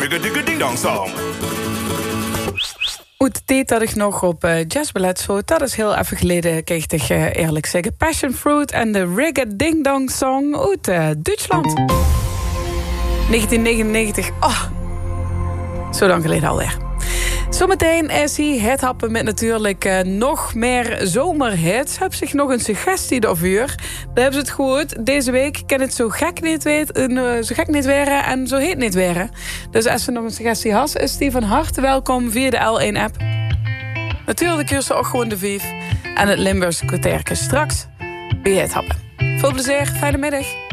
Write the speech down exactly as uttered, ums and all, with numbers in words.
Rigga digga ding dong song. Goed, tijd dat ik nog op uh, jazzballet zo. Dat is heel even geleden, kan ik toch uh, eerlijk zeggen. Passion Fruit en de Rigga Ding Dong Song uit uh, Duitsland. negentien negenennegentig. Oh, zo lang geleden alweer. Zometeen is hij het happen met natuurlijk uh, nog meer zomerhits. Heb zich nog een suggestie daarvoor. Dan hebben ze het goed. Deze week kan het zo gek niet weten, uh, zo gek niet weren en zo heet niet weren. Dus als ze nog een suggestie has, is die van harte welkom via de L één app. Natuurlijk kun je ook gewoon de vijf en het Limburgse kwartiertje straks bij het happen. Veel plezier, fijne middag.